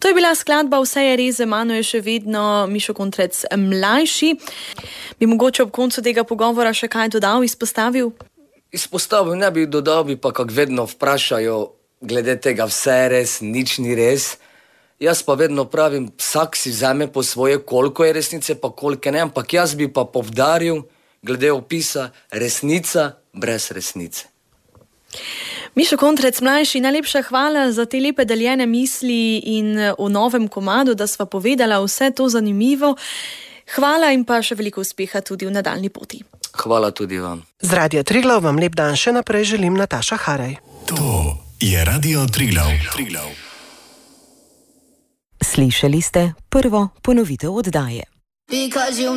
To je bila skladba Vse je res, za mano je še vedno Mišo Kontrec mlajši. Bi mogoče ob koncu tega pogovora še kaj dodal, izpostavil? Izpostavil ne bi, dodal bi pa, kak vedno vprašajo glede tega vse je res, nič ni res. Jaz pa vedno pravim, vsak si vzame po svoje, koliko je resnice pa koliko ne, ampak jaz bi pa povdaril glede opisa resnica brez resnice. Mišo Kontrec mlajši, najlepša hvala za te lepe deljene misli in o novem komadu, da sva povedala vse to zanimivo. Hvala in pa še veliko uspeha tudi v nadaljni poti. Hvala tudi vam. Z Radia Triglav vam lep dan še naprej želim Nataša Haraj. To je Radio Triglav. Slišali ste prvo ponovitev oddaje.